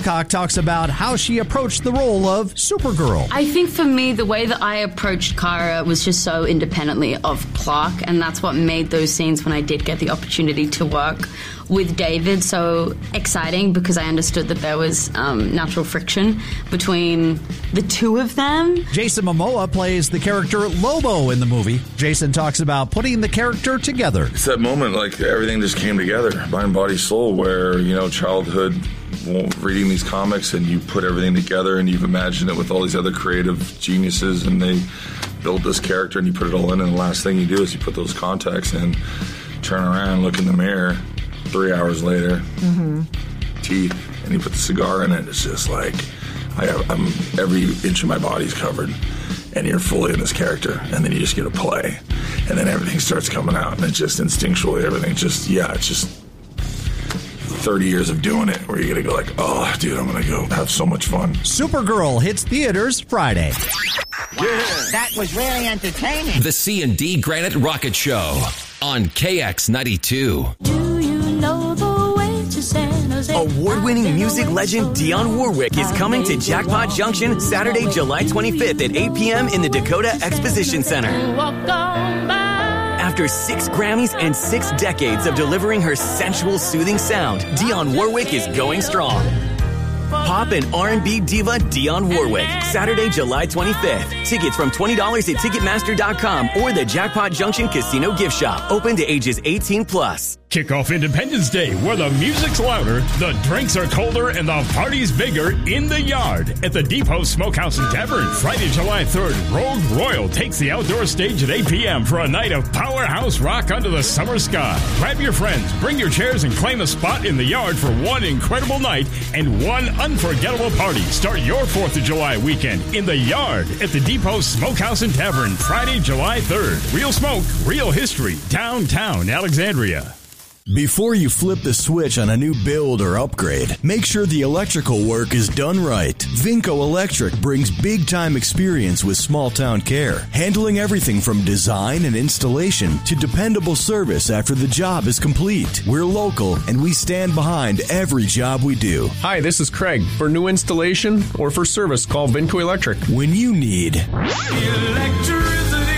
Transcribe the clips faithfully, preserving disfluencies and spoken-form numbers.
Alcock talks about how she approached the role of Supergirl. I think for me, the way that I approached Kara was just so independently of Clark, and that's what made those scenes when I did get the opportunity to work with David so exciting, because I understood that there was um, natural friction between the two of them. Jason Momoa plays the character Lobo in the movie. Jason talks about putting the character together. It's that moment, like everything just came together, mind, body, soul, where, you know, childhood, well, reading these comics, and you put everything together and you've imagined it with all these other creative geniuses, and they build this character and you put it all in, and the last thing you do is you put those contacts in, turn around, look in the mirror, three hours later, mm-hmm. teeth, and you put the cigar in it. It's just like, I have, I'm, every inch of my body's covered, and you're fully in this character, and then you just get to play, and then everything starts coming out, and it's just instinctually, everything just, yeah, it's just thirty years of doing it, where you're going to go like, oh, dude, I'm going to go have so much fun. Supergirl hits theaters Friday. Wow, that was really entertaining. The C and D Granite Rocket Show on K X ninety-two. Do you know the way to San Jose? Award-winning music legend Dionne Warwick is coming to Jackpot Junction Saturday, July twenty-fifth at eight p.m. in the Dakota Exposition Center. After six Grammys and six decades of delivering her sensual, soothing sound, Dionne Warwick is going strong. Pop and R and B diva Dionne Warwick, Saturday, July twenty-fifth. Tickets from twenty dollars at Ticketmaster dot com or the Jackpot Junction Casino Gift Shop. Open to ages eighteen plus. Kick off Independence Day, where the music's louder, the drinks are colder, and the party's bigger in the yard at the Depot Smokehouse and Tavern. Friday, July third, Rogue Royal takes the outdoor stage at eight p.m. for a night of powerhouse rock under the summer sky. Grab your friends, bring your chairs, and claim a spot in the yard for one incredible night and one unforgettable party. Start your fourth of July weekend in the yard at the Depot Smokehouse and Tavern. Friday, July third. Real smoke, real history. Downtown Alexandria. Before you flip the switch on a new build or upgrade, make sure the electrical work is done right. Vinco Electric brings big-time experience with small-town care, handling everything from design and installation to dependable service after the job is complete. We're local, and we stand behind every job we do. Hi, this is Craig. For new installation or for service, call Vinco Electric. When you need electricity.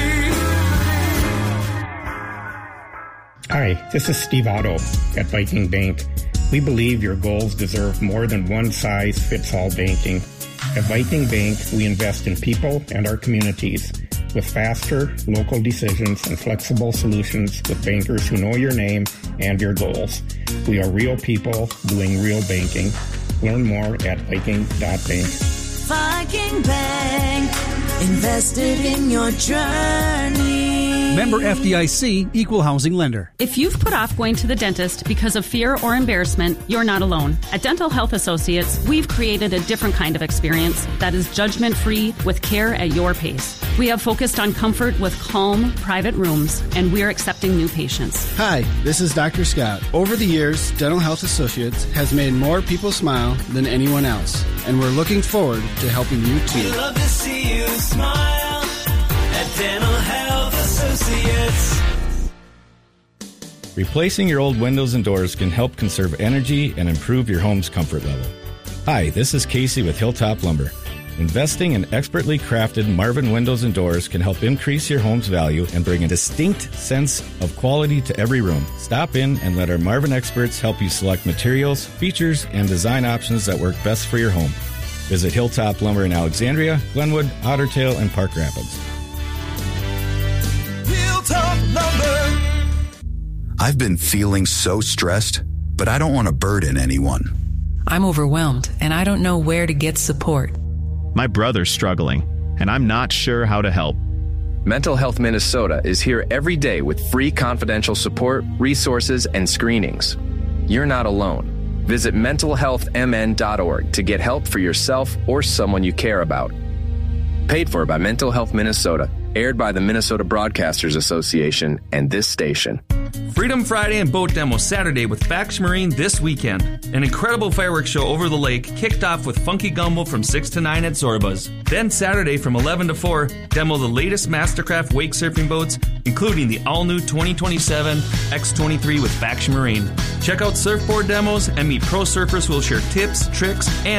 Hi, this is Steve Otto at Viking Bank. We believe your goals deserve more than one-size-fits-all banking. At Viking Bank, we invest in people and our communities with faster, local decisions and flexible solutions with bankers who know your name and your goals. We are real people doing real banking. Learn more at Viking dot bank. Viking Bank, invested in your journey. Member F D I C, Equal Housing Lender. If you've put off going to the dentist because of fear or embarrassment, you're not alone. At Dental Health Associates, we've created a different kind of experience that is judgment-free with care at your pace. We have focused on comfort with calm, private rooms, and we're accepting new patients. Hi, this is Doctor Scott. Over the years, Dental Health Associates has made more people smile than anyone else, and we're looking forward to helping you too. We love to see you smile at Dental Health Associates. Replacing your old windows and doors can help conserve energy and improve your home's comfort level. Hi, this is Casey with Hilltop Lumber. Investing in expertly crafted Marvin windows and doors can help increase your home's value and bring a distinct sense of quality to every room. Stop in and let our Marvin experts help you select materials, features, and design options that work best for your home. Visit Hilltop Lumber in Alexandria, Glenwood, Otter Tail, and Park Rapids. Hilltop Lumber. I've been feeling so stressed, but I don't want to burden anyone. I'm overwhelmed, and I don't know where to get support. My brother's struggling, and I'm not sure how to help. Mental Health Minnesota is here every day with free confidential support, resources, and screenings. You're not alone. Visit mental health m n dot org to get help for yourself or someone you care about. Paid for by Mental Health Minnesota. Aired by the Minnesota Broadcasters Association and this station. Freedom Friday and Boat Demo Saturday with Fax Marine this weekend. An incredible fireworks show over the lake kicked off with Funky Gumbo from six to nine at Zorba's. Then Saturday from eleven to four, demo the latest Mastercraft wake surfing boats, including the all-new twenty twenty-seven X twenty-three with Fax Marine. Check out surfboard demos and meet pro surfers who will share tips, tricks, and